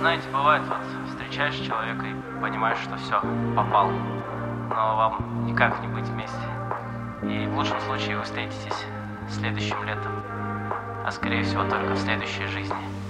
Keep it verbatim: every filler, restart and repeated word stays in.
знаете, бывает, вот встречаешь человека и понимаешь, что все, попал. Но вам никак не быть вместе. И в лучшем случае вы встретитесь следующим летом, а скорее всего только в следующей жизни.